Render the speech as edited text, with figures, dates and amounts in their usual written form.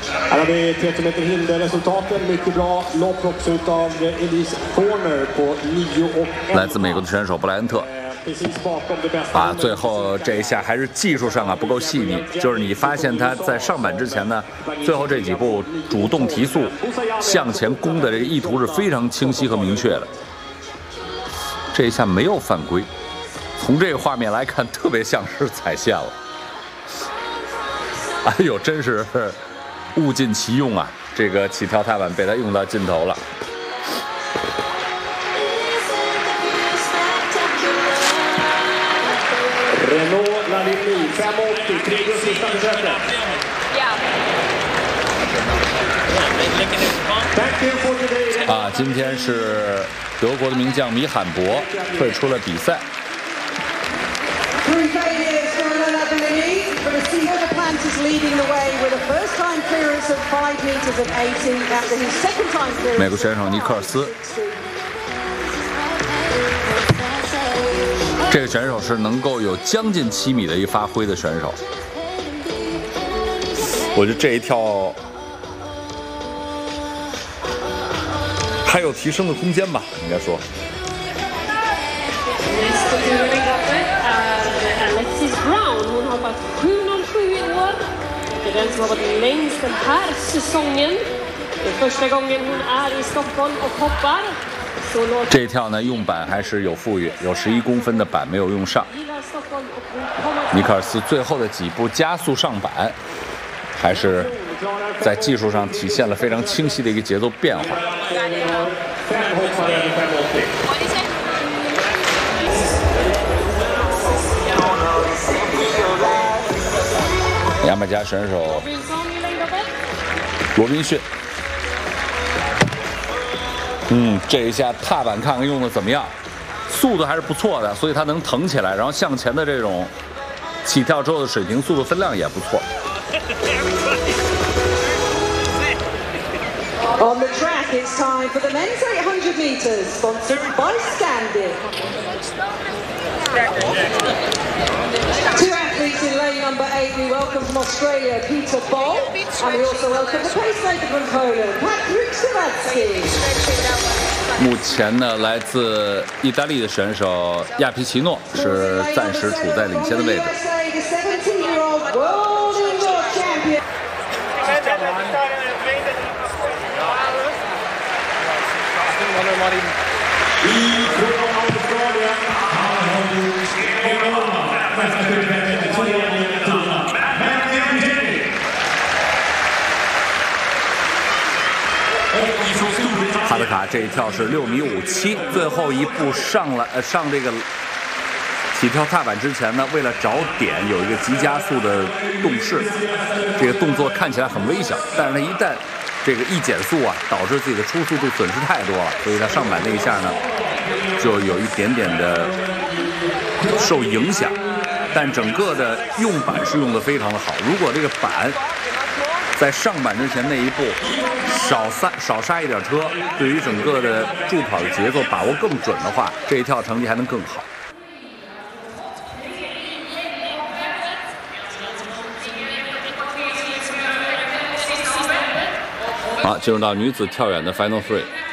Här har vi 30 meter hinderresultaten. Mycket bra lopp också utav Elise Corner på 9:1. 来自美国的选手布莱恩特。 最后这一下还是技术上不够细腻，就是你发现他在上板之前呢，最后这几步主动提速向前攻的这个意图是非常清晰和明确的。这一下没有犯规，从这个画面来看，特别像是踩线了。哎呦，真是物尽其用啊！这个起跳踏板被他用到尽头了。 Renault Ladini 580, tredje och sista försöket. Ah, 今天是德国的名将米罕博退出了比赛。美国选手尼克尔斯。 这个选手是能够有将近7米的一发挥的选手，我觉得这一跳还有提升的空间吧，应该说。 Alexis Brown, hon hoppat 7:07 i år. Det är den som har varit längst den här säsongen. Det är första gången hon är i Stockholm och hoppar. 这一跳呢，用板还是有富裕，有11公分的板没有用上。尼克尔斯最后的几步加速上板，还是在技术上体现了非常清晰的一个节奏变化。牙买加选手罗宾逊。 这一下踏板看看用的怎么样，速度还是不错的，所以它能腾起来，然后向前的这种起跳之后的水平速度分量也不错。 On the track, it's time for the men's 800 meters, sponsored by Scandic. Two athletes in lane number 8. We welcome from Australia, Peter Boll, and we also welcome the pacemaker from Poland, Patrick Szymanski. 目前呢，来自意大利的选手亚皮奇诺是暂时处在领先的位置。哈德卡这一跳是6.57米，最后一步上这个起跳踏板之前呢，为了找点有一个急加速的动势，这个动作看起来很微小，但是他一旦这个一减速导致自己的初速度损失太多了，所以他上板那一下呢，就有一点点的受影响，但整个的用板是用的非常的好。如果这个板在上板之前那一步少刹一点车，对于整个的助跑的节奏把握更准的话，这一跳成绩还能更好。好，进入到女子跳远的 Final 3。